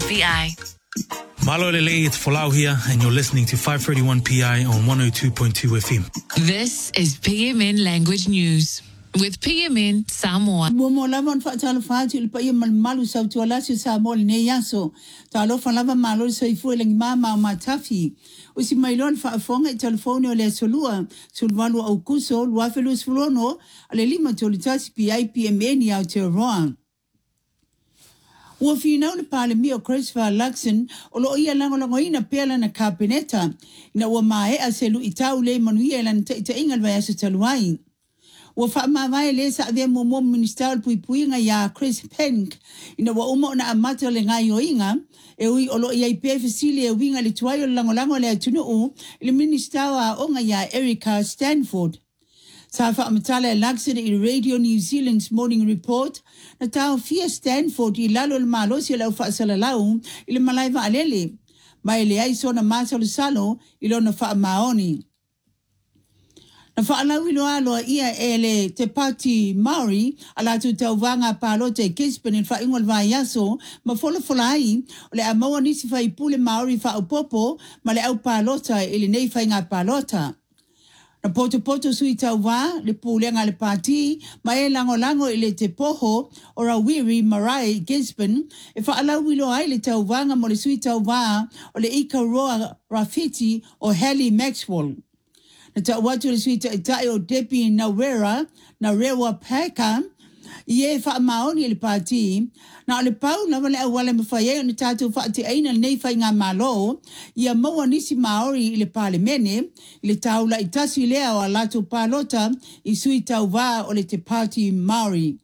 531.PI. Malo Lele, it's Folau here, and you're listening to 531 PI on 102.2 FM. This is PMN Language News with PMN Samoa. Momo lava fatalo fati il paia malu sautu alasi Samoa ne yaso. Talo falava malo soifu elengi mama matafi. Usi mailon fa fonga I telefone o le solua sulvalu au kuso luafelu sfulono ale lima tolitasi PI PMN ya Aotearoa. Wafina le pale mio Christopher Luxon o lo ia lango ina pela na kabineta ina wa mae aselu itau le manuia lan ta ingal va yaso taluai. Wafa mawai le sa ave mo ministerial puipuinga ya Chris Penk ina wa umo na amata le ngai oinga e ui o lo ia ipe fasili e winga le tuayo lango le atunu le ministerial onga ya Erica Stanford. Safa amatala Luxon in Radio New Zealand's morning report na tau fia Stanford I lalo le malo si lau faasalalau I le malaiva alele. Mai le aiso na masalo salo ilo na faa maoni. Na whaalau ilo aloa ia ele te pati Maori ala tu tau wanga palo te Gisborne in whaingol vai yaso ma fola ai o le amaua nisi whai pule Maori whaupopo ma le au palota ili nei whainga palota. Na poto sui tau wā le pūlenga le pati ma e lango ili te poho o Rawiri Marae Gisborne e whaalau ilo ai le tau wanga mo le sui tau wā o le Ika Roa Rafiti o Hallie Maxwell. Na ta watu le sui tai o Depi na rewa peka ie wha maoni le pati na le pau na wale awale mawhaie na tatu wha te aina nei whai ngā malo ia maua nisi Maori I le pale mene le taula I tasi lea o alato palota I sui tau wā o le te pati Maori.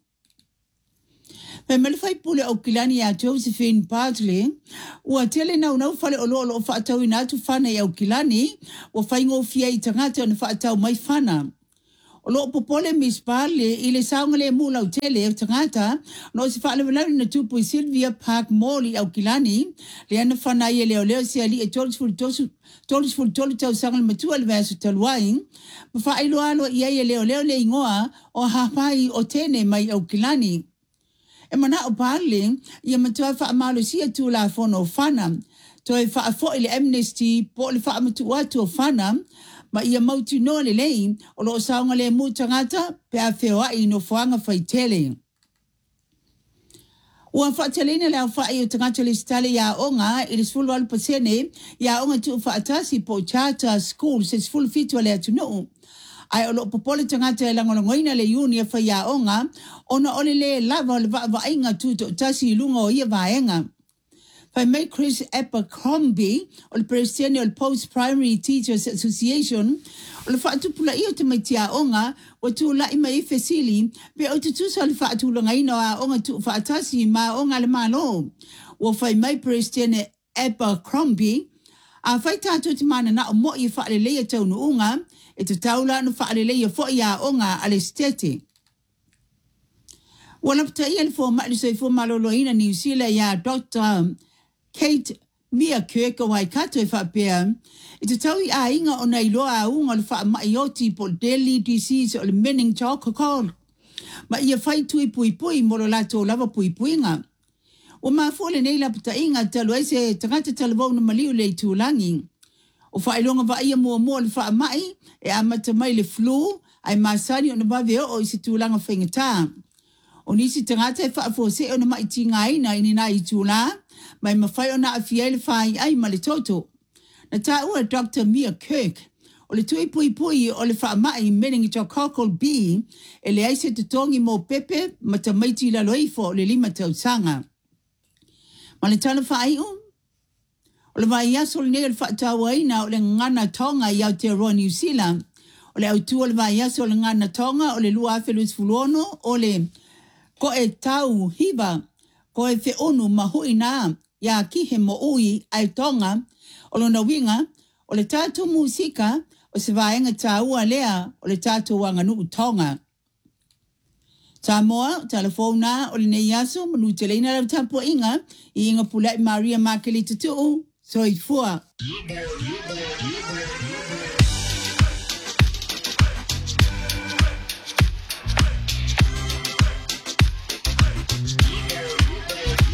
Pe malifai pule o kilani ya Josephine Bartley, ua tele nau fale o lo whaatau ina atu whana ya o kilani, ua whaingo fia I tangata na whaatau mai whana. O lo popole Miss Bartley, I le saunga le mula o tele o tangata, no si whaalewalau na tupu I Sylvia Park Mall I au kilani, le ana whana I leo si ali e tolisful tolu tau sangal matua le vaso taluai, ma whaelo alo I leo le ingoa o hapai o tene mai au kilani. E mana o pale, ia matua wha amalo sia tu la fono whana. Toi wha afo I le amnesty, po le wha amatua tu o whana, ma ia mauti noa le lei, o lo saunga le mu tangata, pe a wheoa I no whaanga whaitele. Ua whaatelina leo wha I o tangata le stale ia onga, I le sfulu alu pasene, ia onga tu whaatasi po charter school, se sfulu fitu le atunu. Ai o lo popole tangata e langolongoina le uni e whaia onga, ona ole le lava le vainga tuto tasi lunga o ia vaenga. Whai mai Chris Abercrombie, o le presidente o le Post-Primary Teachers Association, o le whaatupula I o te maitia onga, o tu lai mai fesili, pe o te tusa le whaatulungaina a onga tu whaatasi ma onga le malo. O whai mai presidente Abercrombie, a whai tātou te mana na o mo I whaalelea taunu unga, e te taula no whaalelea fo ia onga ale stete. Wala pata ia le fo maali soi fo maloloina New Zealand ia Dr. Kate Mia Kirk o Waikato e whaapea. E te tau I a inga o nei loa a unga le wha maioti po daily disease o le meningococcal. Ma ia whai tui pui molo lato lava puipuinga. O maa fole nei la pata inga talo eise tangata talabau na maliu le tūlangi. O whailonga wa ia mua le wha mai e amata mai le flu ai masani o na bawe o isi tūlanga whaingata. O nisi tangata e whaafose o na mai tingaina ini na I tūla, mai mawhai o na awhiele whai ai ma le toto. Na ta ua Dr. Mia Kirk, o le tui pui o le wha mai meningococcal B, e le aise te tongi mō pepe ma ta maiti la loifo o le 5 tausanga. Ma le tala whai o le vai aso le nea whaatawa ina o le ngana tonga I Aotearoa New Zealand. O le autua le vai aso le ngana tonga o le lua awhelus fuluono o le ko e tau hiva, ko e whionu mahui nā, ia kihe mo ui ai tonga, o lona winga, o le tātou musika, o se vaenga tāua lea, o le tātou wanganu tonga. Samoa, telefona, o le nei aso, manu te leina lau tapo inga, I inga pulai Maria Makeli tutu, so I fua.